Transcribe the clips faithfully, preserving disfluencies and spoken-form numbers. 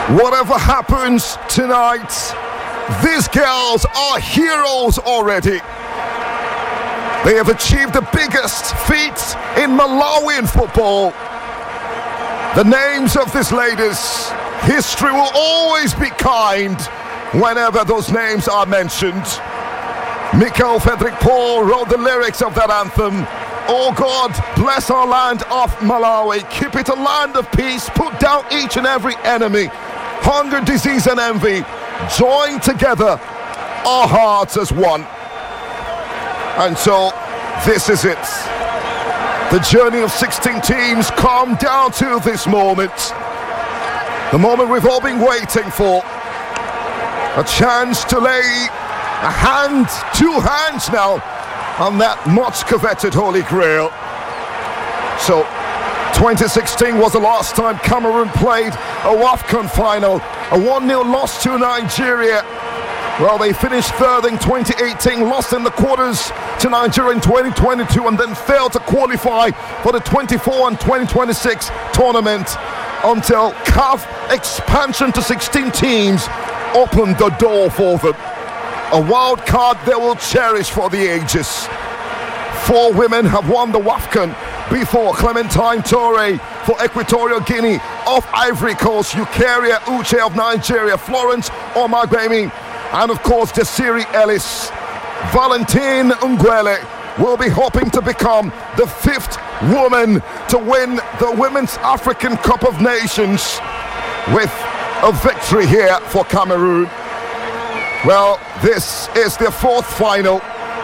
Whatever happens tonight, these girls are heroes already. They have achieved the biggest feat in Malawian football. The names of these ladies, history will always be kind whenever those names are mentioned. Mikael Fredrik Paul wrote the lyrics of that anthem. Oh God, bless our land of Malawi. Keep it a land of peace. Put down each and every enemy. Hunger, disease and envy. Join together our hearts as one. And so, this is it. The journey of sixteen teams come down to this moment. The moment we've all been waiting for. A chance to lay a hand, two hands now, on that much coveted Holy Grail. So, twenty sixteen was the last time Cameroon played a WAFCON final. A one nil loss to Nigeria. Well, they finished third in twenty eighteen, lost in the quarters to Nigeria in twenty twenty-two, and then failed to qualify for the twenty-four and twenty twenty-six tournament until C A F expansion to sixteen teams opened the door for them. A wild card they will cherish for the ages. Four women have won the WAFCON before: Clementine Toure for Equatorial Guinea, of Ivory Coast, Eukaria Uche of Nigeria, Florence Omagbemi, and of course Desiree Ellis. Valentine Ngwele will be hoping to become the fifth woman to win the Women's African Cup of Nations with a victory here for Cameroon. Well, this is their fourth final,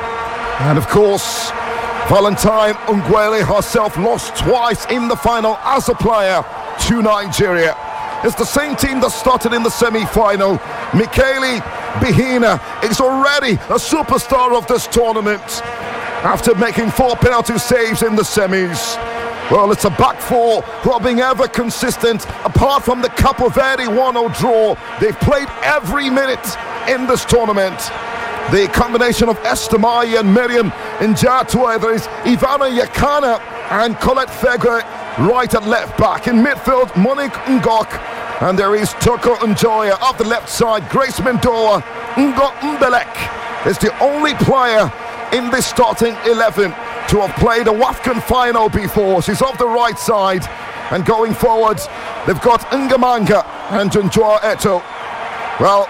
and of course Valentine Ngwele herself lost twice in the final as a player to Nigeria. It's the same team that started in the semi-final. Michele Bihina is already a superstar of this tournament after making four penalty saves in the semis. Well, it's a back four who are being ever consistent. Apart from the Capo Verde one nil draw, they've played every minute in this tournament. The combination of Esther Mai and Miriam Njatwe, there is Ivana Yakana and Colette Fegre right and left back. In midfield, Monique Ngok, and there is Toko Njoya off the left side. Grace Mendoa. Ngo Mbelek is the only player in this starting eleven to have played a WAFCON final before. She's off the right side, and going forward they've got Ngamanga and Junjoa Eto. Well,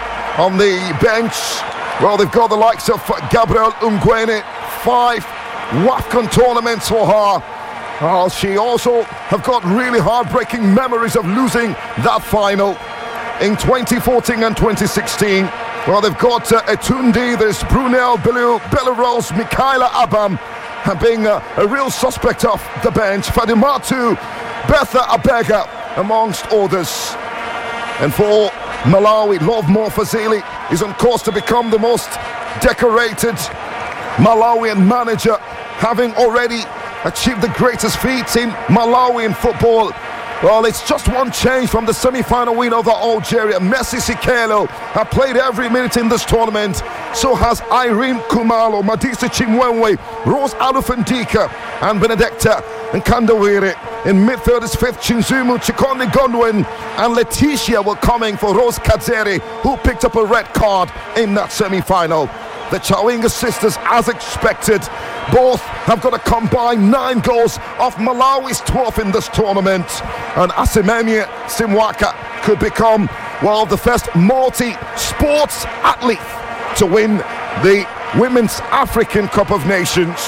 on the bench, well, they've got the likes of Gabrielle Ungwene, five WAFCON tournaments for her. Well, she also have got really heartbreaking memories of losing that final in twenty fourteen and twenty sixteen. Well, they've got uh, Etundi, there's Brunel Belu, Belarus, Michaela Abam, and being a, a real suspect off the bench. Fadimatu, Betha Abega, amongst others. And for Malawi, Love Morfazili is on course to become the most decorated Malawian manager, having already achieved the greatest feats in Malawian football. Well, it's just one change from the semi-final win over Algeria. Messi Sikelo have played every minute in this tournament. So has Irene Kumalo, Madisa Chimwenwe, Rose Alufendika, and Benedicta Nkandawire. In midfield is fifth Chinzumu Chikoni Gondwen, and Leticia were coming for Rose Kadzeri, who picked up a red card in that semi-final. The Chawinga sisters, as expected, both have got a combined nine goals off Malawi's twelve in this tournament. And Asimemia Simwaka could become, well, the first multi-sports athlete to win the Women's African Cup of Nations.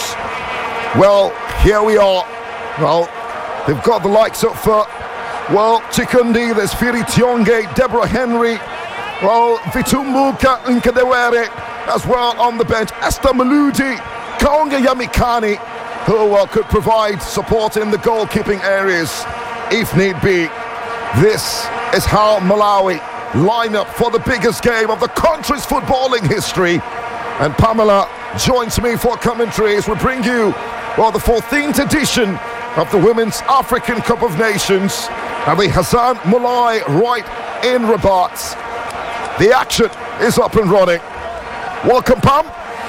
Well, here we are. Well, they've got the likes of, uh, well, Chikundi, there's Firi Tionge, Deborah Henry, well, Vitumbuka Nkadewere as well on the bench. Esther Maludi, Kaonga Yamikani, who uh, could provide support in the goalkeeping areas if need be. This is how Malawi line up for the biggest game of the country's footballing history. And Pamela joins me for commentary as we bring you, well, the fourteenth edition of the Women's African Cup of Nations and the Hassan Mulai right in Rabat. The action is up and running. Welcome, Pam.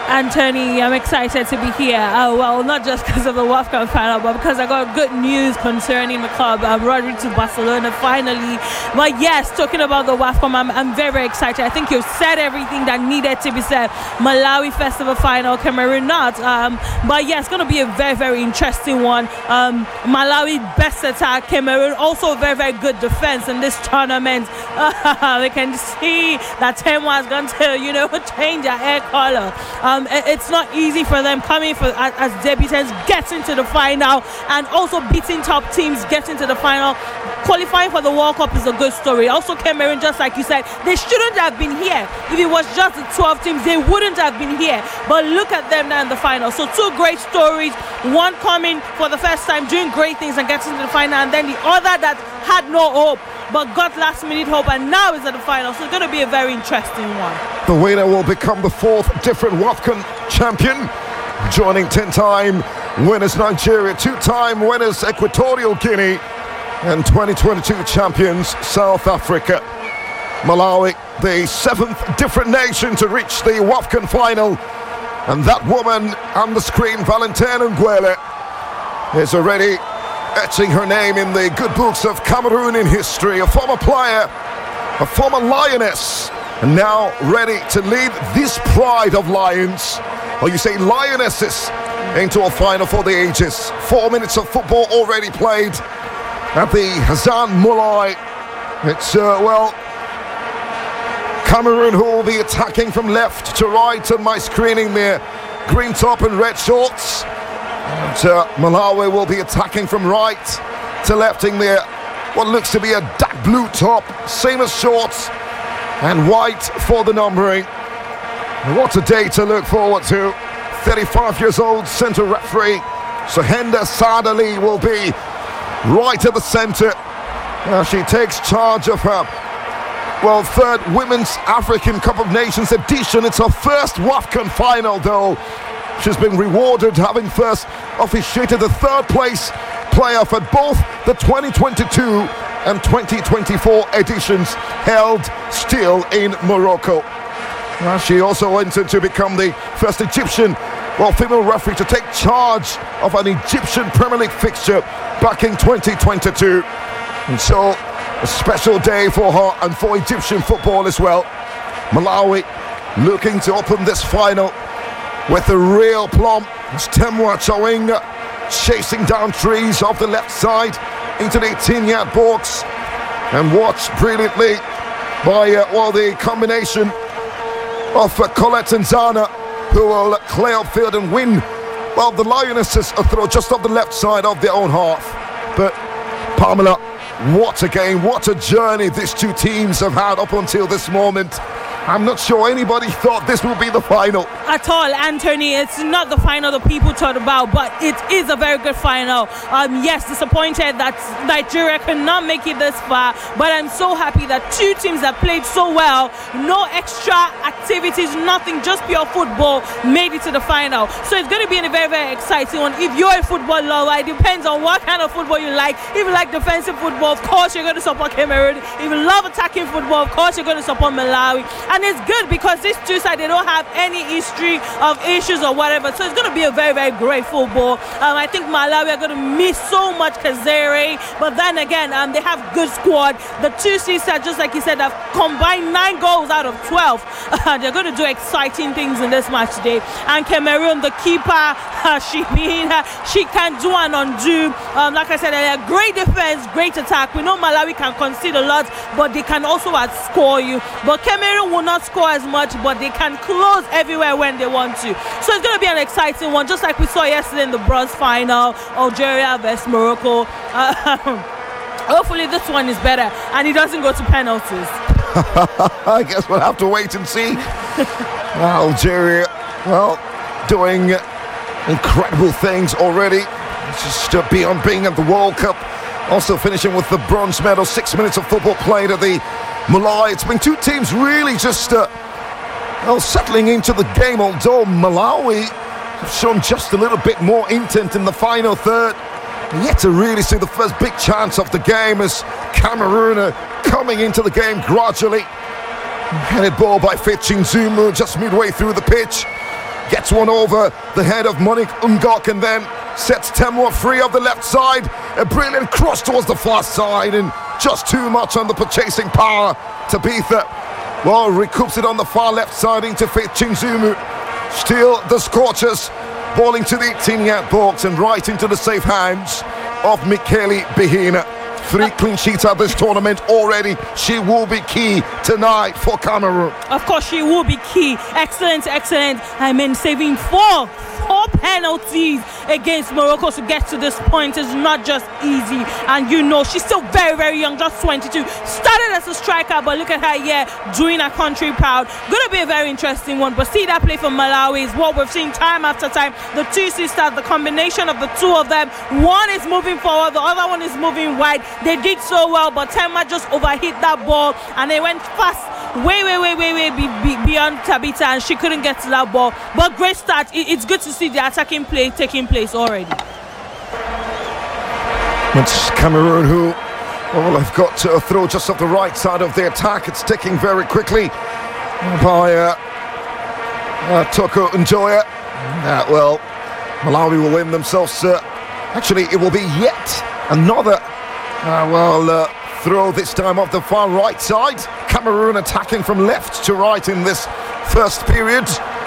Anthony, I'm excited to be here. Uh, well, not just because of the WAFCON final, but because I got good news concerning the club. I'm ready to Barcelona finally. But yes, talking about the WAFCON, I'm, I'm very, very excited. I think you've said everything that needed to be said. Malawi Festival final, Cameroon not. Um, but yeah, it's going to be a very, very interesting one. Um, Malawi best attack, Cameroon also very, very good defense in this tournament. Uh, we can see that Temwa is going to, you know, change their hair color. Um, it's not easy for them coming for as, as debutants, getting to the final, and also beating top teams, getting to the final. Qualifying for the World Cup is a good story. Also, Cameroon, just like you said, they shouldn't have been here. If it was just the twelve teams, they wouldn't have been here. But look at them now in the final. So two great stories. One coming for the first time, doing great things and getting to the final, and then the other that had no hope but got last minute hope and now is at the final. So it's going to be a very interesting one. The winner will become the fourth different WAFCON champion, joining ten-time winners Nigeria, two-time winners Equatorial Guinea, and twenty twenty-two champions South Africa. Malawi, the seventh different nation to reach the WAFCON final, and that woman on the screen, Valentine Nguele, is already etching her name in the good books of Cameroonian history. A former player, a former lioness, and now ready to lead this pride of lions, or you say lionesses, into a final for the ages. Four minutes of football already played at the Hassan Moulay. It's, uh, well, Cameroon who will be attacking from left to right on my screening there. Green top and red shorts. And uh, Malawi will be attacking from right to left in there. What looks to be a dark blue top, same as shorts, and white for the numbering. What a day to look forward to. thirty-five years old centre referee Sohenda Sadali will be right at the centre. Now she takes charge of her, well, third Women's African Cup of Nations edition. It's her first WAFCON final, though. She's been rewarded having first officiated the third place player for both the twenty twenty-two and twenty twenty-four editions, held still in Morocco. Now she also entered to become the first Egyptian, well, female referee to take charge of an Egyptian Premier League fixture back in twenty twenty-two. And so a special day for her and for Egyptian football as well. Malawi looking to open this final with a real plumb. It's Temwa Chawinga chasing down trees off the left side into the eighteen-yard box, and watched brilliantly by uh, well, the combination of uh, Colette and Zana, who will clear upfield and win, well, the Lionesses a throw just off the left side of their own half. But Pamela, what a game, what a journey these two teams have had up until this moment. I'm not sure anybody thought this would be the final. At all, Anthony. It's not the final that people thought about, but it is a very good final. Um, yes, disappointed that Nigeria cannot make it this far, but I'm so happy that two teams that played so well, no extra activities, nothing, just pure football, made it to the final. So it's going to be a very, very exciting one. If you're a football lover, it depends on what kind of football you like. If you like defensive football, of course you're going to support Cameroon. If you love attacking football, of course you're going to support Malawi. And it's good because these two sides, they don't have any history of issues or whatever. So it's going to be a very, very great football. Um, I think Malawi are going to miss so much Kazere. But then again, um, they have good squad. The two sisters, just like you said, have combined nine goals out of twelve. Uh, they're going to do exciting things in this match today. And Cameroon, the keeper, uh, she, uh, she can do and undo. Um, like I said, they are great defense, great attack. We know Malawi can concede a lot, but they can also outscore you. But Cameroon will not score as much, but they can close everywhere when they want to. So it's going to be an exciting one, just like we saw yesterday in the bronze final, Algeria versus Morocco. Uh, hopefully this one is better and it doesn't go to penalties. I guess we'll have to wait and see. Algeria, well, doing incredible things already, just uh, beyond being at the World Cup. Also finishing with the bronze medal. Six minutes of football played at the Moulay. It's been two teams really just uh, well, settling into the game, although Malawi have shown just a little bit more intent in the final third. Yet to really see the first big chance of the game as Cameroon are coming into the game gradually. Headed ball by Fitchin Zumu just midway through the pitch. gets one over the head of Monique Ngok and then sets Temwa free of the left side. A brilliant cross towards the far side and just too much on the purchasing power. Tabitha, well, recoups it on the far left side into Faith Chinzumu. Still the Scorchers, balling to the eighteen-yard box and right into the safe hands of Michele Behina. Three clean sheets at this tournament already. She will be key tonight for Cameroon. Of course, she will be key. Excellent, excellent. I mean, saving four, four penalties against Morocco to get to this point is not just easy. And you know, she's still very, very young, just twenty-two. Started as a striker, but look at her here, doing her country proud. Going to be a very interesting one. But see that play from Malawi is what we've seen time after time. The two sisters, the combination of the two of them. One is moving forward, the other one is moving wide. They did so well, but Temwa just overhit that ball and they went fast, way, way, way, way, way be, be, beyond Tabitha, and she couldn't get to that ball. But great start. It, it's good to see the attacking play taking place already. It's Cameroon who, well, have got to throw just off the right side of the attack. It's ticking very quickly by uh, uh, Toko Njoya. Uh, well, Malawi will win themselves. Uh, actually, it will be yet another Uh, well, uh, throw this time off the far right side. Cameroon attacking from left to right in this first period.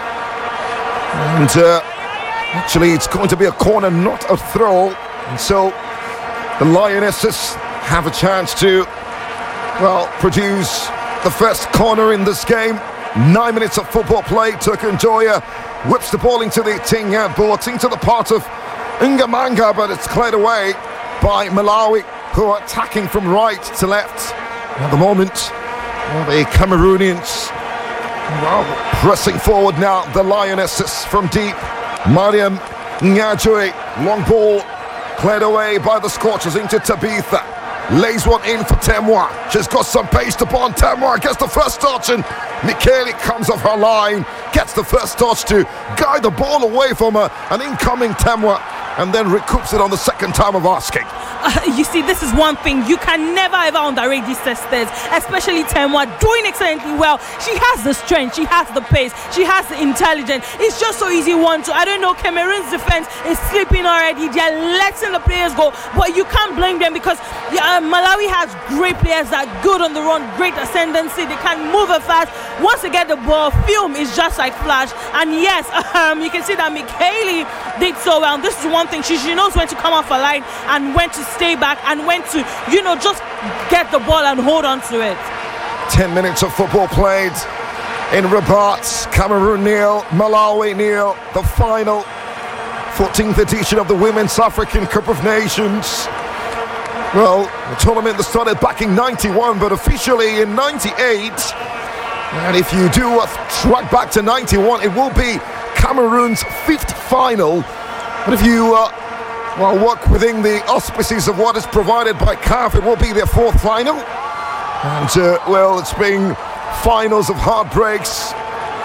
And uh, actually, it's going to be a corner, not a throw. And so the Lionesses have a chance to, well, produce the first corner in this game. Nine minutes of football play. Toko Njoya whips the ball into the eighteen-yard box, into the part of Ngamanga, but it's cleared away by Malawi, who are attacking from right to left. At the moment, well, the Cameroonians, well, pressing forward now. The Lionesses from deep. Mariam Nyajue, long ball, cleared away by the Scorchers into Tabitha. Lays one in for Temwa. She's got some pace to bond. Temwa gets the first touch and Michele comes off her line, gets the first touch to guide the ball away from her, an incoming Temwa, and then recoups it on the second time of asking. Uh, you see, this is one thing you can never ever underrate these sisters, especially Temwa, doing excellently well. She has the strength, she has the pace, she has the intelligence. It's just so easy one to, I don't know, Cameroon's defense is sleeping already. They're letting the players go, but you can't blame them because uh, Malawi has great players that are good on the run, great ascendancy, they can move it fast. Once they get the ball, film is just like flash. And yes, um, you can see that Michele did so well. This is one thing, she, she knows when to come off a line and when to stay back and when to, you know, just get the ball and hold on to it. Ten minutes of football played in Rabat. Cameroon nil, Malawi nil. The final fourteenth edition of the Women's African Cup of Nations. Well, the tournament that started back in ninety-one, but officially in ninety-eight. And if you do a track back to ninety-one, it will be Cameroon's fifth final. But if you uh, well, work within the auspices of what is provided by C A F, it will be their fourth final. And, uh, well, it's been finals of heartbreaks,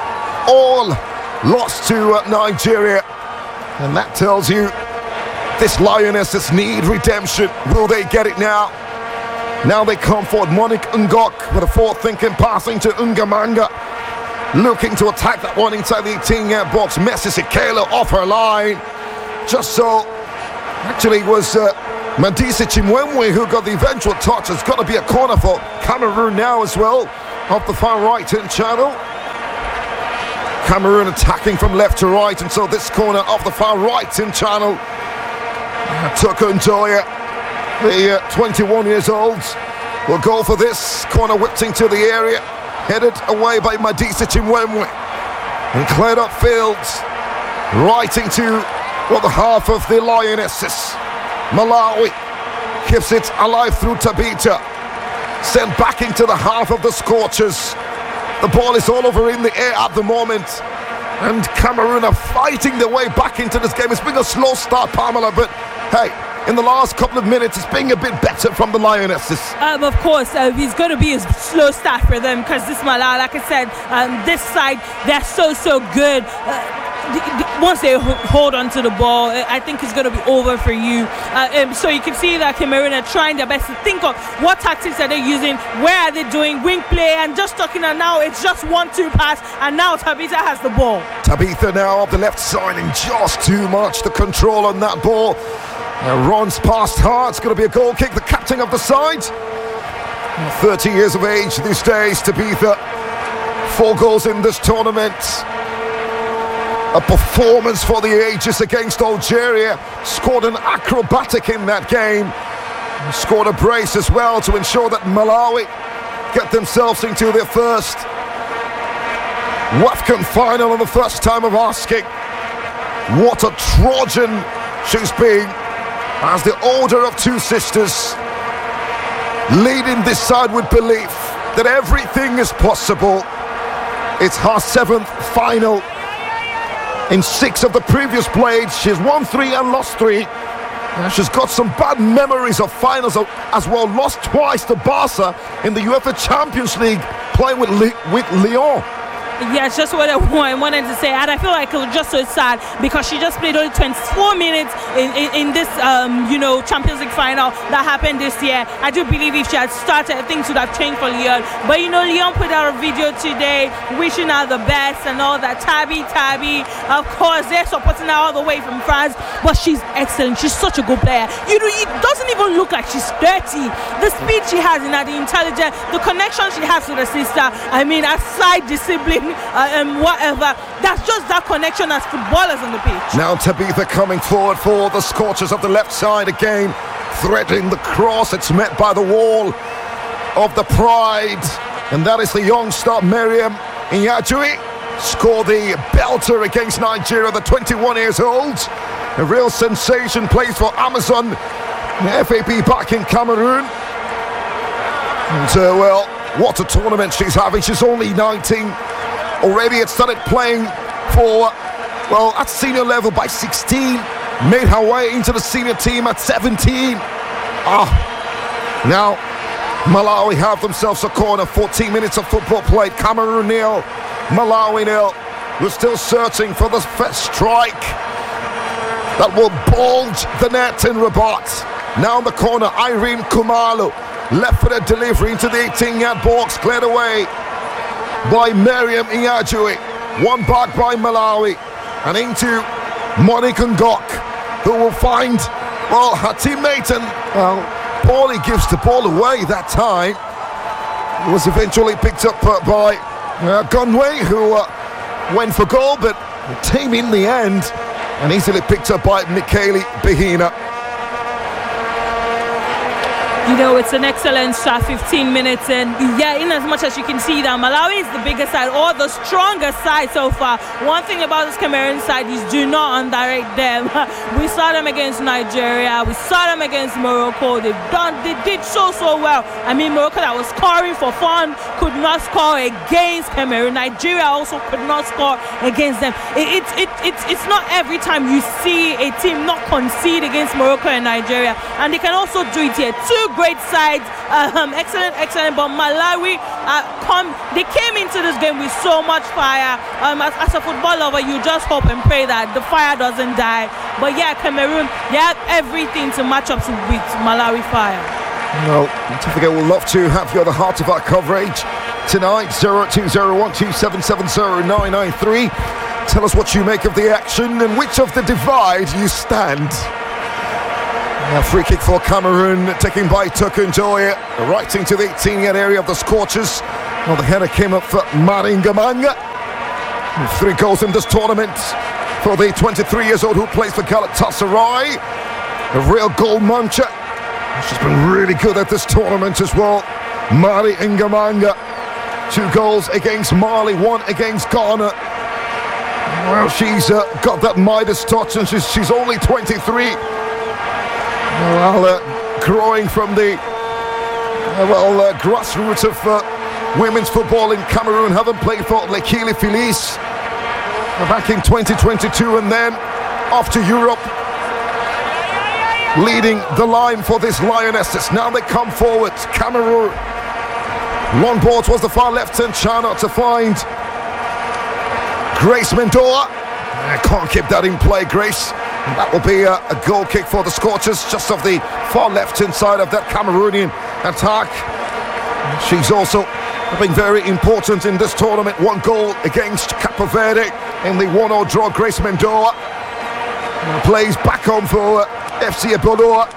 all lost to uh, Nigeria. And that tells you this Lionesses need redemption. Will they get it now? Now they come forward. Monique Ngok with a forward-thinking passing to Ngamanga, looking to attack that one inside the eighteen-yard box. Messi Sikelo off her line. Just so, actually, it was uh, Mandisa Chimwemwe who got the eventual touch. It's got to be a corner for Cameroon now as well, off the far right-hand channel. Cameroon attacking from left to right, and so this corner off the far right-hand channel. Toko Njoya, the uh, twenty-one years old, will go for this. Corner whipped into the area, headed away by Mandisa Chimwemwe, and cleared up fields, right into, well, the half of the Lionesses. Malawi keeps it alive through Tabitha, sent back into the half of the Scorchers. The ball is all over in the air at the moment, and Cameroon are fighting their way back into this game. It's been a slow start, Pamela, but hey, in the last couple of minutes, it's being a bit better from the Lionesses. Um, of course, uh, it's going to be a slow start for them because this Malawi, like I said, um, this side, they're so, so good. Uh, once they hold onto the ball, I think it's going to be over for you. Uh, um, so you can see that Cameroon are trying their best to think of what tactics are they using, where are they doing wing play, and just talking and now it's just one two pass, and now Tabitha has the ball. Tabitha now up the left side and just too much to control on that ball. Uh, runs past her. It's going to be a goal kick. The captain of the side, thirty years of age these days, Tabitha. Four goals in this tournament. A performance for the ages against Algeria. Scored an acrobatic in that game. Scored a brace as well to ensure that Malawi get themselves into their first WAFCON final and the first time of asking. What a Trojan she's been as the older of two sisters, leading this side with belief that everything is possible. It's her seventh final. In six of the previous blades, she's won three and lost three. Uh, she's got some bad memories of finals as well. Lost twice to Barca in the UEFA Champions League, playing with, Le- with Lyon. Yeah, it's just what I wanted to say, and I feel like it was just so sad because she just played only twenty-four minutes in, in, in this, um, you know, Champions League final that happened this year. I do believe if she had started, things would have changed for Lyon. But you know, Lyon put out a video today wishing her the best and all that. Tabby, Tabby, of course, they're supporting her all the way from France, but she's excellent. She's such a good player. You know, it doesn't even look like she's thirty. The speed she has in her, the intelligence, the connection she has with her sister. I mean, aside the sibling. Uh, and whatever, that's just that connection as footballers on the pitch. Now Tabitha coming forward for the Scorchers of the left side again, threading the cross. It's met by the wall of the pride, and that is the young star Mariam Inyajui. Score the belter against Nigeria, the twenty-one years old. A real sensation, plays for Amazon F A B back in Cameroon. And uh, well, what a tournament she's having. She's only nineteen. Already had started playing for, well, at senior level by sixteen. Made her way into the senior team at seventeen. Ah, now Malawi have themselves a corner. fourteen minutes of football played. Cameroon nil, Malawi nil. We're still searching for the first strike that will bulge the net in Rabat. Now in the corner, Irene Kumalo. Left-footed delivery into the eighteen-yard box. Cleared away by Mariam Inyajui. One back by Malawi. And into Monica Ngok, who will find, well, her teammate, and, well, Paulie gives the ball away that time. It was eventually picked up uh, by uh, Gunway, who uh, went for goal, but team in the end, and easily picked up by Michele Bahina. You know, it's an excellent start, fifteen minutes in. Yeah, in as much as you can see that Malawi is the bigger side or the stronger side so far. One thing about this Cameroon side is do not underrate them. We saw them against Nigeria. We saw them against Morocco. They've done, they did so, so well. I mean, Morocco that was scoring for fun could not score against Cameroon. Nigeria also could not score against them. It, it, it, it's, it's not every time you see a team not concede against Morocco and Nigeria. And they can also do it here. Two great sides, um, excellent, excellent. But Malawi, uh, come, they came into this game with so much fire. Um, as, as a football lover, you just hope and pray that the fire doesn't die. But yeah, Cameroon, they have everything to match up with Malawi fire. Well, don't forget, we'll love to have you at the heart of our coverage tonight. zero two zero one two seven seven zero nine nine three. Tell us what you make of the action and which of the divide you stand. A free kick for Cameroon, taken by Tukunjoye, right into the eighteen-yard area of the Scorchers. Well, the header came up for Maringamanga. Three goals in this tournament for the twenty-three years old who plays for Galatasaray. A real goal muncher. She's been really good at this tournament as well. Mari Ngamanga. Two goals against Mali, one against Ghana. Well, she's uh, got that Midas touch, and she's, she's only twenty-three. Well, uh, growing from the uh, well uh, grassroots of uh, women's football in Cameroon, having played for L'Équipe Felice back in twenty twenty-two, and then off to Europe, leading the line for this Lionesses. Now they come forward. Cameroon. Long ball towards the far left-hand channel to find Grace Mendoa. I can't keep that in play, Grace. And that will be a, a goal kick for the Scorchers, just off the far left-hand side of that Cameroonian attack. She's also been very important in this tournament. One goal against Cape Verde in the one all draw. Grace Mendoa plays back home for F C Eboloa.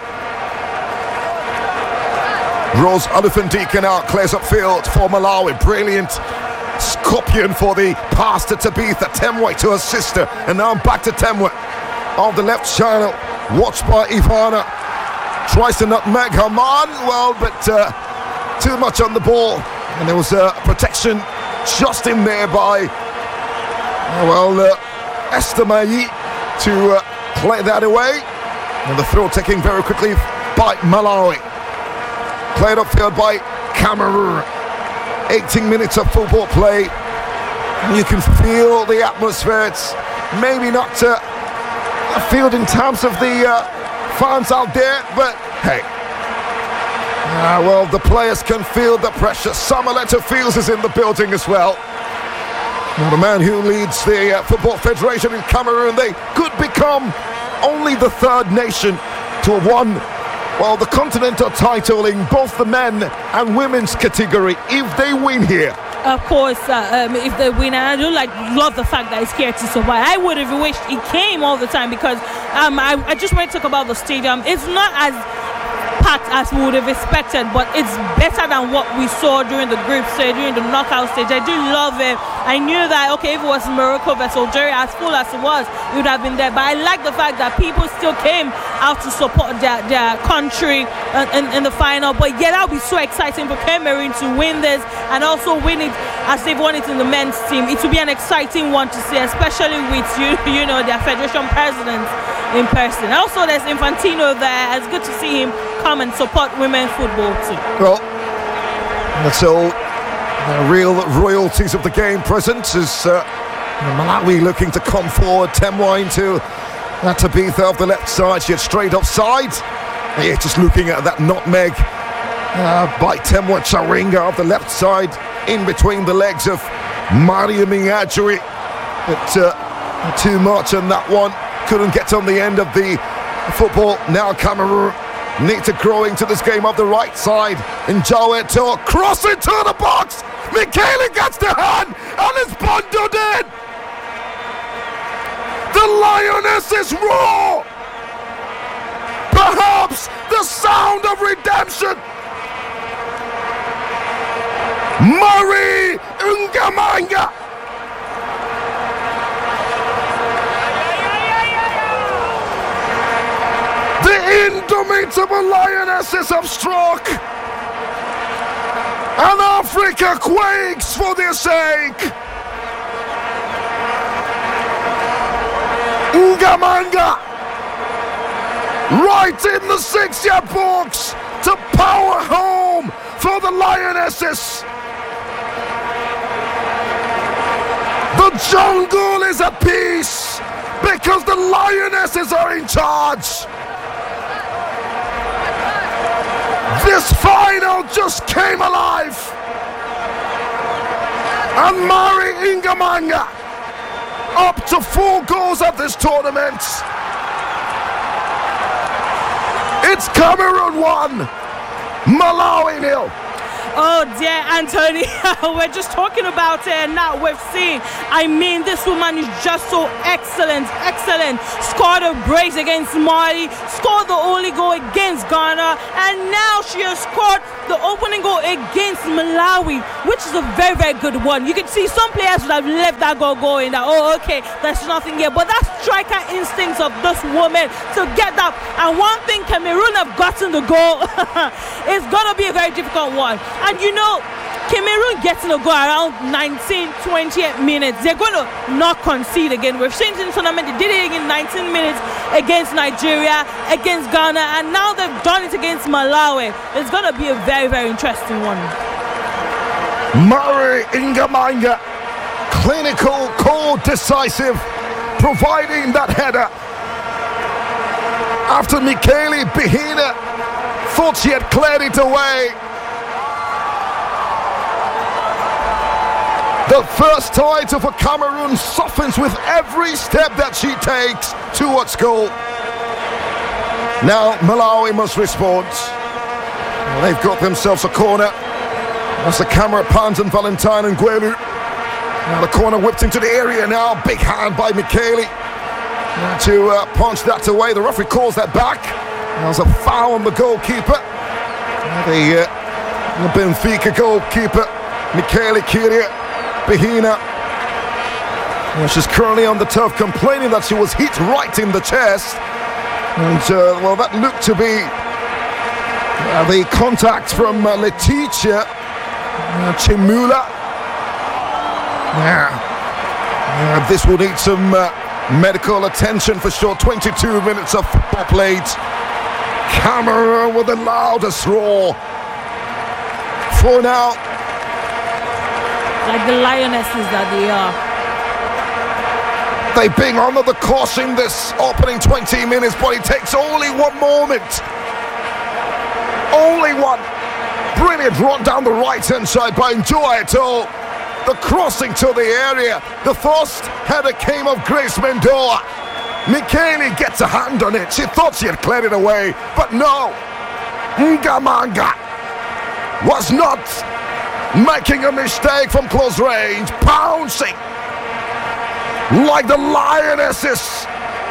Rose Alufendika now clears up field for Malawi. Brilliant Scorpion for the pass to Tabitha. Temwe to her sister. And now back to Temwe on the left channel. Watched by Ivana. Tries to nutmeg her man. Well, but uh, too much on the ball. And there was a uh, protection just in there by, uh, well, uh, Esther Mayi to uh, play that away. And the throw taken very quickly by Malawi. Played upfield by Cameroon. eighteen minutes of football play. You can feel the atmosphere. It's maybe not uh, a field in terms of the uh, fans out there, but hey. Uh, well, the players can feel the pressure. Samuelito Fields is in the building as well. Well, the man who leads the uh, Football Federation in Cameroon, they could become only the third nation to have won, well, the continental title in both the men and women's category if they win here. Of course, uh, um, if they win, and I do like love the fact that it's here to survive. I would have wished it came all the time because um, I, I just want to talk about the stadium. It's not as packed as we would have expected, but it's better than what we saw during the group stage, during the knockout stage. I do love it. I knew that, okay, if it was Morocco versus Algeria, as full as it was, it would have been there. But I like the fact that people still came out to support their, their country in, in, in the final. But yeah, that would be so exciting for Cameroon to win this and also win it as they've won it in the men's team. It will be an exciting one to see, especially with, you, you know, their federation president in person. Also, there's Infantino there. It's good to see him come and support women's football too. Well, that's all. The real royalties of the game present is uh, Malawi looking to come forward. Temwe into that Tabitha off the left side. She had straight offside. Yeah, just looking at that nutmeg uh, by Temwe Charinga off the left side, in between the legs of Mariam Ajuri. But uh, too much on that one. Couldn't get on the end of the football. Now Cameroon need to grow into this game of the right side. And Joe Eto'o cross into the box. Michele gets the hand and it's bundled in. The Lionesses roar. Perhaps the sound of redemption. Marie Ngamanga. The indomitable Lionesses have struck, and Africa quakes for their sake. Ngamanga, right in the six-yard box to power home for the Lionesses. The jungle is at peace because the Lionesses are in charge. This final just came alive. And Mari Ngamanga up to four goals at this tournament. It's Cameroon one, Malawi nil. Oh dear, Anthony, we're just talking about it and now we've seen. I mean, this woman is just so excellent, excellent. Scored a brace against Mali, scored the only goal against Ghana, and now she has scored the opening goal against Malawi, which is a very, very good one. You can see some players would have left that goal going, that, oh, okay, there's nothing here. But that striker instincts of this woman to get that. And one thing Cameroon have gotten the goal, it's going to be a very difficult one. And you know, Cameroon getting a goal around nineteen, twenty-eight minutes. They're going to not concede again. We've seen in the tournament, they did it in nineteen minutes against Nigeria, against Ghana, and now they've done it against Malawi. It's going to be a very, very interesting one. Mari Ngamanga, clinical, cool, decisive, providing that header. After Michele Bihina thought she had cleared it away. The first title for Cameroon softens with every step that she takes towards goal. Now Malawi must respond. They've got themselves a corner. As the camera pans on Valentine and Nguelu. Now the corner whipped into the area now. Big hand by Michele to uh, punch that away. The referee calls that back. There's a foul on the goalkeeper. The, uh, the Benfica goalkeeper, Michele Kiria-Behina. Well, she's currently on the turf complaining that she was hit right in the chest. And, uh, well, that looked to be uh, the contact from uh, Letitia uh, Chimula. Yeah. Uh, this will need some uh, medical attention for sure. twenty-two minutes of football played. Cameroon with the loudest roar. For now. Like the lionesses that they are. They've been under the cosh in this opening twenty minutes, but it takes only one moment. Only one. Brilliant run down the right-hand side by Njoa Eto'o. The crossing to the area. The first header came of Grace Mendoa. Michele gets a hand on it. She thought she had cleared it away, but no. Ngamanga was not making a mistake from close range. Pouncing like the lionesses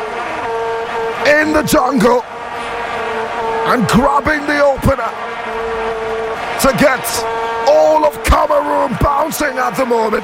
in the jungle and grabbing the opener to get all of Cameroon bouncing at the moment.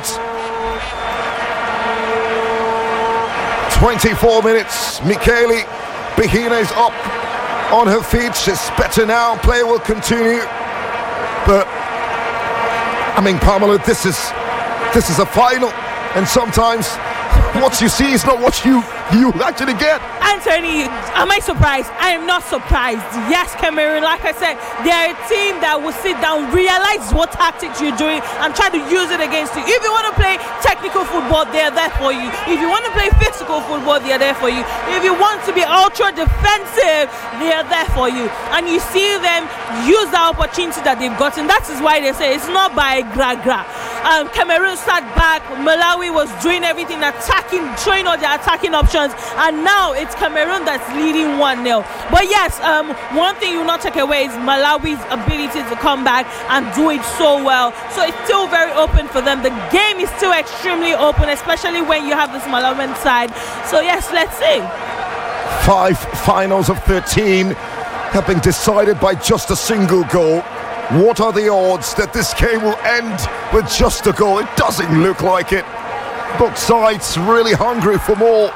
twenty-four minutes. Michele Behina is up on her feet. She's better now. Play will continue. But I mean, Pamela, this is this is a final, and sometimes what you see is not what you you actually get. Anthony, am I surprised? I am not surprised. Yes, Cameroon, like I said, they're a team that will sit down, realize what tactics you're doing, and try to use it against you. If you want to play technical football, they're there for you. If you want to play physical football, they're there for you. If you want to be ultra defensive, they're there for you. And you see them use the opportunity that they've gotten. That is why they say it's not by gra-gra. Um, Cameroon sat back. Malawi was doing everything, attacking, showing all their attacking options, and now it's Cameroon that's leading one nil. But yes, um, one thing you will not take away is Malawi's ability to come back and do it so well. So it's still very open for them. The game is still extremely open, especially when you have this Malawian side. So yes, let's see. Five finals of thirteen have been decided by just a single goal. What are the odds that this game will end with just a goal? It doesn't look like it. Both sides really hungry for more.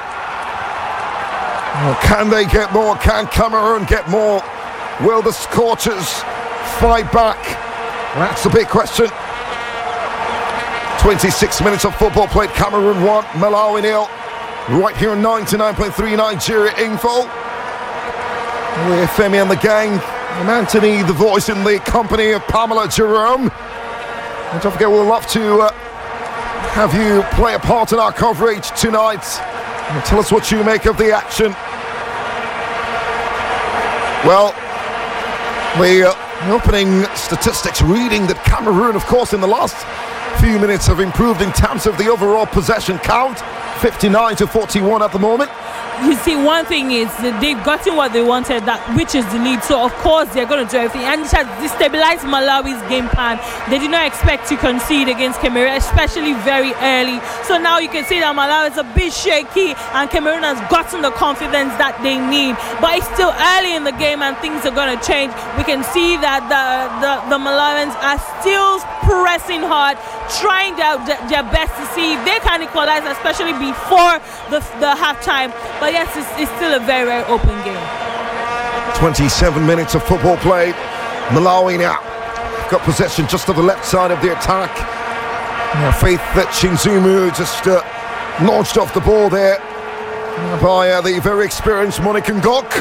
Can they get more? Can Cameroon get more? Will the Scorchers fight back? That's the big question. twenty-six minutes of football played. Cameroon one, Malawi nil. Right here on ninety-nine point three Nigeria Info. We're Femi and the gang. I'm Anthony, the voice in the company of Pamela Jerome. And don't forget, we'd love to uh, have you play a part in our coverage tonight. And tell us what you make of the action. Well, the uh, opening statistics reading that Cameroon, of course, in the last few minutes have improved in terms of the overall possession count. fifty-nine to forty-one at the moment. You see, one thing is that they've gotten what they wanted, that which is the lead. So of course they're going to do everything, and it has destabilized Malawi's game plan. They did not expect to concede against Cameroon, especially very early. So now you can see that Malawi is a bit shaky, and Cameroon has gotten the confidence that they need. But it's still early in the game, and things are going to change. We can see that the the, the Malawians are still pressing hard, trying their, their best to see if they can equalize, especially before the, the halftime. But yes, it's, it's still a very, very open game. twenty-seven minutes of football played. Malawi now got possession just to the left side of the attack. Now, Faith that Shinzumu just uh, launched off the ball there by uh, the very experienced Monica Ngok.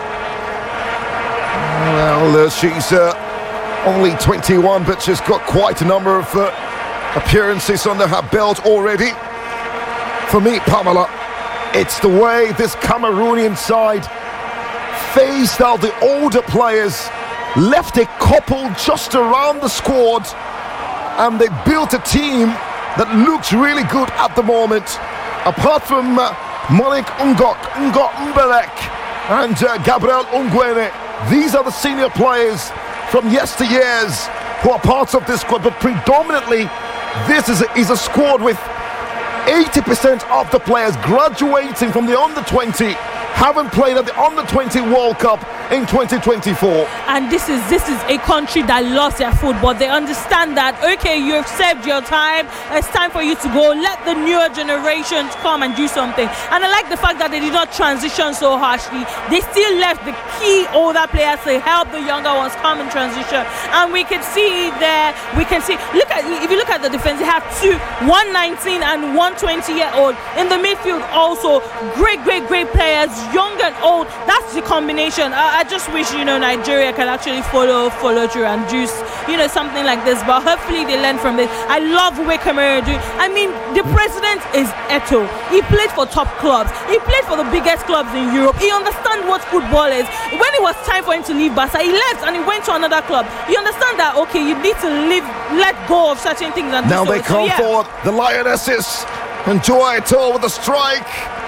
Well, uh, she's uh, only twenty-one, but she's got quite a number of uh, appearances under her belt already. For me, Pamela, it's the way this Cameroonian side phased out the older players, left a couple just around the squad, and they built a team that looks really good at the moment. Apart from uh, Monique Ngok, Ngok Mbelek and uh, Gabriel Ungwene, these are the senior players from yesteryears who are parts of this squad, but predominantly this is a, is a squad with eighty percent of the players graduating from the under twenty, haven't played at the under twenty World Cup in twenty twenty-four. And this is this is a country that loves their football. They understand that, okay, you have served your time, it's time for you to go. Let the newer generations come and do something. And I like the fact that they did not transition so harshly. They still left the key older players to help the younger ones come in transition. And we can see there, we can see, look at, if you look at the defense, they have two, one nineteen and one twenty year old. In the midfield also, great, great, great players, young and old. That's the combination. I, I just wish, you know, Nigeria can actually follow follow through and do, you know, something like this. But hopefully they learn from this. I love what Cameroon do. I mean, the president is Eto'o. He played for top clubs. He played for the biggest clubs in Europe. He understands what football is. When it was time for him to leave Barca, he left and he went to another club. You understand that, okay, you need to live, let go of certain things. And now do so. they come so, yeah. forward, the Lionesses, and Joao Eto'o with a strike.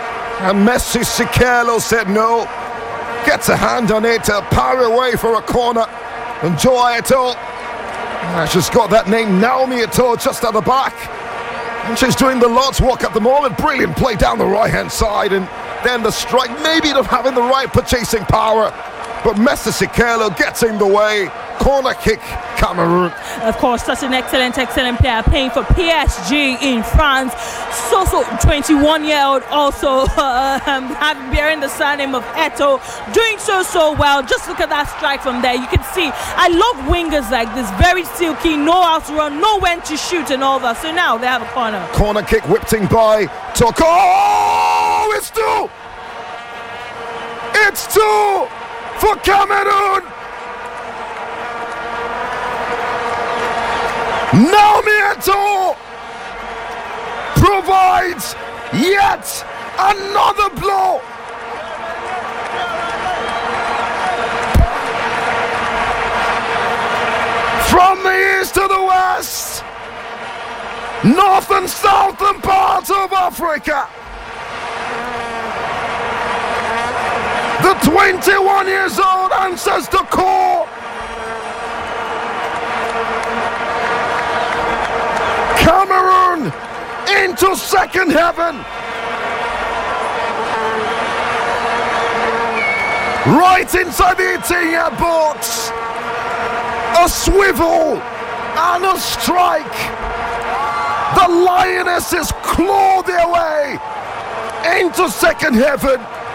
And Messi Sikelo said no. Gets a hand on it to power away for a corner. And Joao Eto'o, uh, she's got that name, Naomi Eto'o, just at the back. And she's doing the Lord's work at the moment. Brilliant play down the right-hand side. And then the strike, maybe not having the right purchasing power. But Messi Sikelo gets in the way. Corner kick, Cameroon. Of course, such an excellent, excellent player playing for P S G in France. So, so twenty-one year old also uh, um, bearing the surname of Eto'o, doing so, so well. Just look at that strike from there. You can see, I love wingers like this, very silky, know how to run, know when to shoot and all that. So now they have a corner. Corner kick whipped in by Toko. Oh, it's two! It's two for Cameroon! Naomi Eto'o provides yet another blow. From the east to the west, north and southern parts of Africa, the twenty-one years old answers the call. Cameroon into second heaven. Right inside the eighteen-yard box. A swivel and a strike. The Lionesses claw their way into second heaven.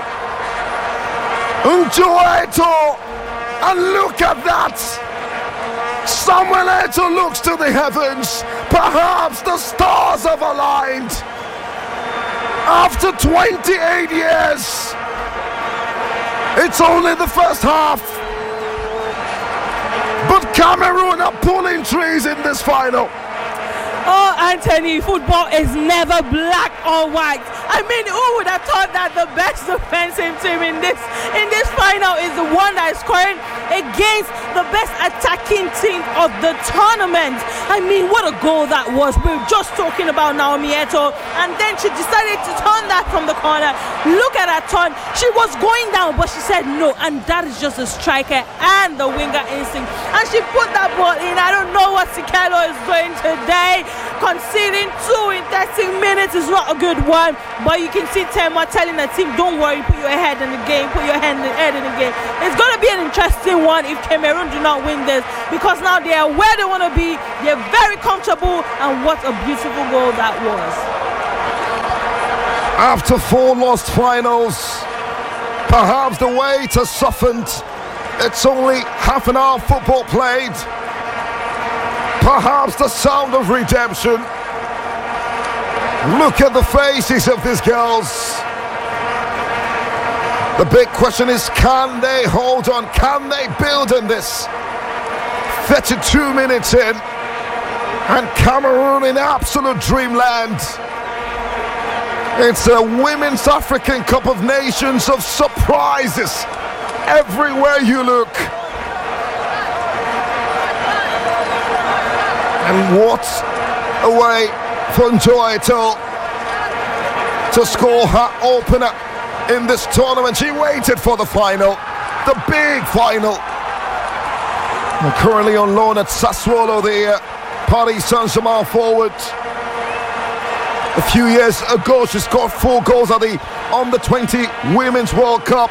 And Joao Eto'o, and look at that. Samuel Eto'o looks to the heavens. Perhaps the stars have aligned. After twenty-eight years, it's only the first half. But Cameroon are pulling trees in this final. Oh, Anthony, football is never black or white. I mean, who would have thought that the best defensive team in this in this final is the one that is scoring against the best attacking team of the tournament? I mean, what a goal that was. We were just talking about Naomi Eto'o, and then she decided to turn that from the corner. Look at her turn. She was going down, but she said no, and that is just a striker and the winger instinct. And she put that ball in. I don't know what Sikelo is doing today. Conceding two in thirty minutes is not a good one, but you can see Tema telling the team, don't worry, put your head in the game, put your hand in, head in the game. It's going to be an interesting one if Cameroon do not win this, because now they are where they want to be, they're very comfortable, and what a beautiful goal that was. After four lost finals, perhaps the weight has softened. It's only half an hour football played. Perhaps the sound of redemption. Look at the faces of these girls. The big question is, can they hold on? Can they build on this? thirty-two minutes in, and Cameroon in absolute dreamland. It's a Women's African Cup of Nations of surprises everywhere you look. And what a way for Njoa Eto'o to score her opener in this tournament. She waited for the final, the big final. And currently on loan at Sassuolo, the uh, Paris Saint-Germain forward. A few years ago, she scored four goals at the under twenty Women's World Cup.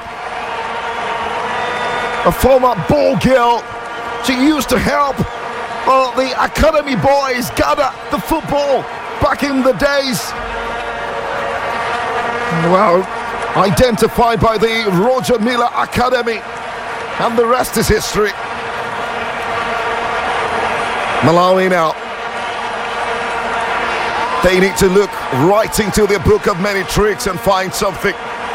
A former ball girl, she used to help uh, the academy boys gather the football back in the days. Well, identified by the Roger Milla Academy, and the rest is history. Malawi now. They need to look right into their book of many tricks and find something.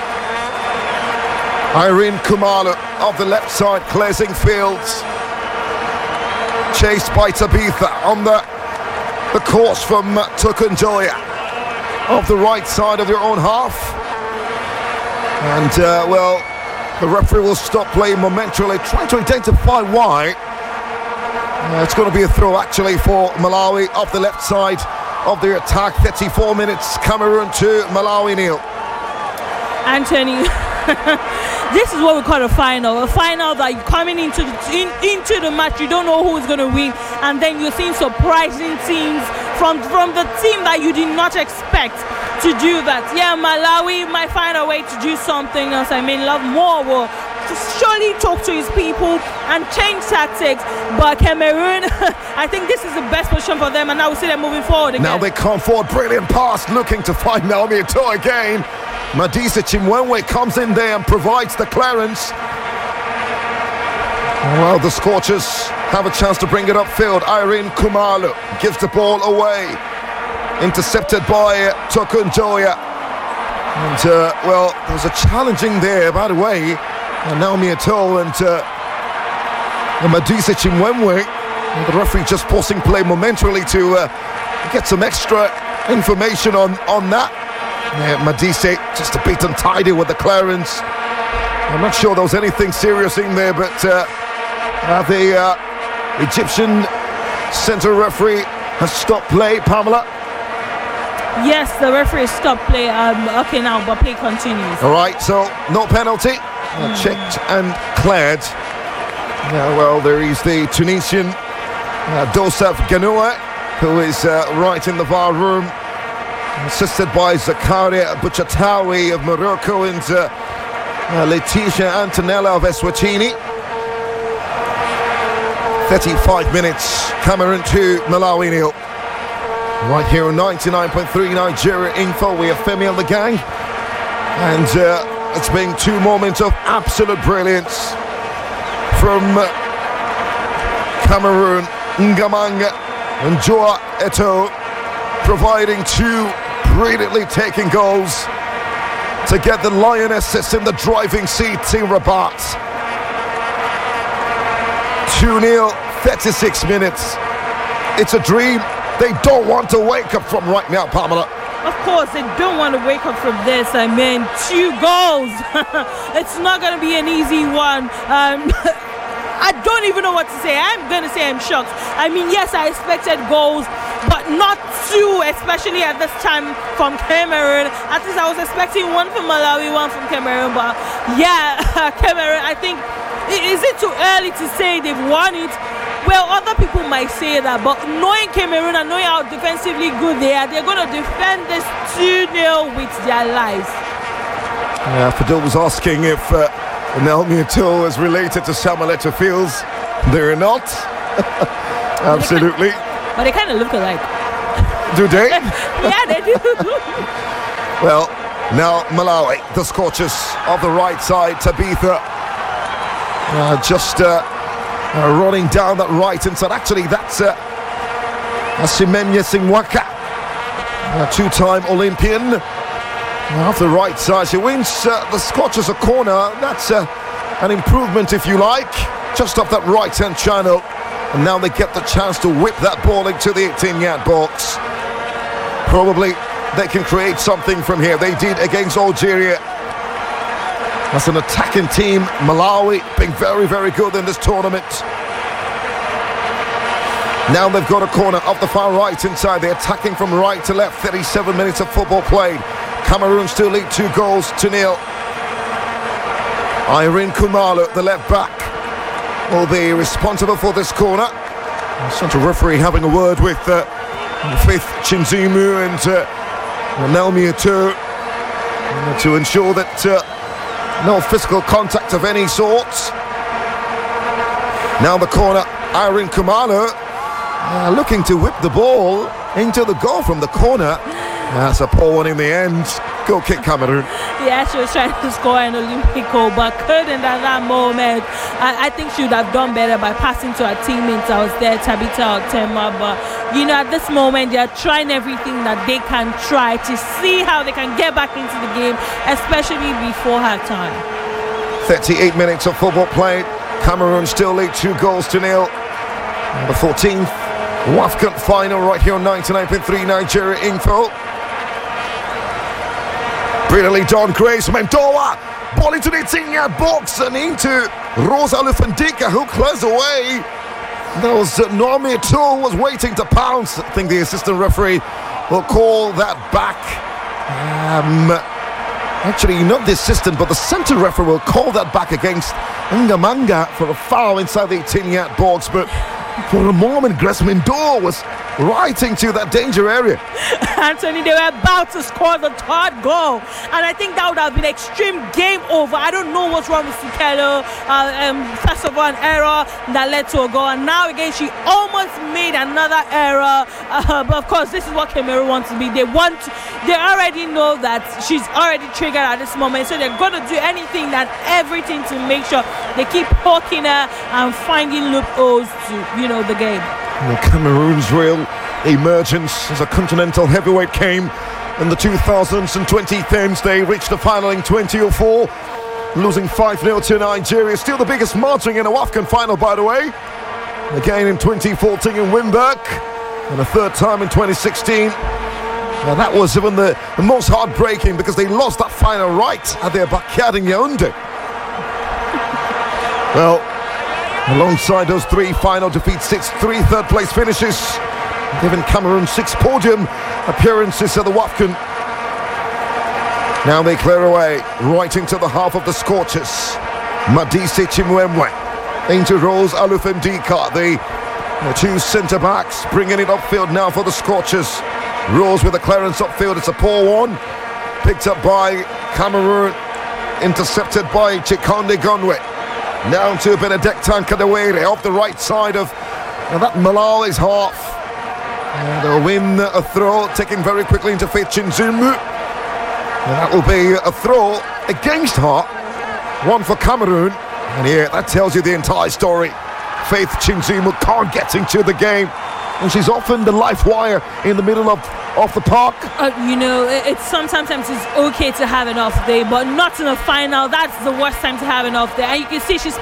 Irene Khumalo of the left side, cleansing fields. Chased by Tabitha on the, the course from uh, Tukunjoya of the right side of their own half. And, uh, well, the referee will stop play momentarily, trying to identify why. Uh, it's going to be a throw, actually, for Malawi off the left side of their attack. thirty-four minutes, Cameroon two, Malawi nil. Anthony, this is what we call a final. A final that you're coming into the, in, into the match, you don't know who's going to win, and then you're seeing surprising teams from, from the team that you did not expect to do that. Yeah, Malawi might find a way to do something else. I mean, Love Moore will surely talk to his people and change tactics, but Cameroon, I think this is the best position for them, and now we see them moving forward again. Now they come forward, brilliant pass, looking to find Naomi Eto'o again. Madisa Chimwenwe comes in there and provides the clearance. Well, the Scorchers have a chance to bring it upfield. Irene Khumalo gives the ball away, intercepted by Tukunjoya. And, uh, well, there's a challenging there, by the way. Uh, Naomi Eto'o and uh, Madisa Chimwenwe. And the referee just pausing play momentarily to uh, get some extra information on, on that. Yeah, Madisa just a bit untidy with the clearance. I'm not sure there was anything serious in there, but uh, uh, the uh, Egyptian centre referee has stopped play. Pamela? Yes, the referee stopped play. Um, okay, now, but play continues. All right, so no penalty. Uh, checked and cleared. Yeah, well, there is the Tunisian uh, Dosaf Ganoua, who is uh, right in the V A R room, assisted by Zakaria Buchatawi of Morocco and uh, uh, Letitia Antonella of Eswatini. thirty-five minutes, Cameroon two, Malawi nil. Right here on ninety-nine point three Nigeria Info, we have Femi and the gang, and uh, it's been two moments of absolute brilliance from uh, Cameroon. Ngamanga and Njoa Eto'o providing two brilliantly taken goals to get the Lionesses in the driving seat in Rabat. two nil, thirty-six minutes. It's a dream they don't want to wake up from right now, Pamela. Of course, they don't want to wake up from this. I mean, two goals. It's not going to be an easy one. Um, I don't even know what to say. I'm going to say I'm shocked. I mean, yes, I expected goals, but not two, especially at this time from Cameroon. At least I was expecting one from Malawi, one from Cameroon. But yeah, Cameroon, I think, is it too early to say they've won it? Well, other people might say that, but knowing Cameroon and knowing how defensively good they are, they're going to defend this two nil with their lives. Yeah, Fadil was asking if uh, Naomi Eto'o is related to Samuel Eto'o Fields. They're not. Absolutely. But they kind of look alike. Do they? Yeah, they do. Well, now Malawi, the Scorchers of the right side, Tabitha uh, just uh, uh, running down that right inside. Actually, that's uh, Simenya Singwaka, a two-time Olympian. Off the right side, she wins uh, the Scorchers a corner. That's uh, an improvement, if you like, just off that right-hand channel. And now they get the chance to whip that ball into the eighteen-yard box. Probably they can create something from here. They did against Algeria. As an attacking team, Malawi being very, very good in this tournament. Now they've got a corner off the far right inside. They're attacking from right to left. thirty-seven minutes of football played. Cameroon still lead two goals to nil. Irene Kumalo, the left back, will be responsible for this corner. Central referee having a word with uh, Faith Chinzimu and uh, Nelmi Atu to ensure that uh, no physical contact of any sort. Now the corner, Irene Kumalo uh, looking to whip the ball into the goal from the corner. That's a poor one in the end. Goal kick, Cameroon. Yeah, she was trying to score an Olympic goal, but couldn't at that moment. I, I think she would have done better by passing to her teammates. I was there, Tabitha Otema. But, you know, at this moment, they're trying everything that they can try to see how they can get back into the game, especially before halftime. thirty-eight minutes of football played. Cameroon still lead two goals to nil. The fourteenth WAFCON final right here on ninety-nine point three Nigeria Info. Brilliantly done, Grace Mendoa. Ball into the eighteen-yard box and into Rosa Lufendika, who clears away. That was uh, Naomi Atu was waiting to pounce. I think the assistant referee will call that back. Um, actually, not the assistant, but the centre referee will call that back against Ngamanga for a foul inside the eighteen-yard box. But for a moment, Grace Mendoa was right into that danger area. Anthony, they were about to score the third goal, and I think that would have been extreme game over. I don't know what's wrong with Sikelo. Uh, um, first of all, an error that led to a goal, and now again she almost made another error. Uh, but of course, this is what Cameroon wants to be. They want, to, they already know that she's already triggered at this moment, so they're going to do anything and everything to make sure they keep poking her and finding loopholes to, you know, the game. Well, Cameroon's real emergence as a continental heavyweight came in the two thousand twenty Thames. They reached the final in twenty oh four, losing five nil to Nigeria. Still the biggest margin in a WAFCON final, by the way. Again in twenty fourteen in Wimberg, and a third time in twenty sixteen. Now that was even the, the most heartbreaking because they lost that final right at their backyard in Yaoundé. Well, alongside those three final defeats, six three third place finishes, giving Cameroon six podium appearances at the WAFCON. Now they clear away right into the half of the Scorchers. Madise Chimwemwe into Rose Alufendika, the, the two centre backs bringing it upfield now for the Scorchers. Rose with a clearance upfield, it's a poor one, picked up by Cameroon, intercepted by Chikonde Gonwe. Now to Benedictine Kadewere off the right side of uh, that Malawi's half. And they'll win a throw, taken very quickly into Faith Chinzimu. And that will be a throw against her. One for Cameroon. And here, that tells you the entire story. Faith Chinzimu can't get into the game. And she's often the life wire in the middle of, of the park. Uh, you know, it, it's sometimes it's okay to have an off day, but not in a final. That's the worst time to have an off day. And you can see she's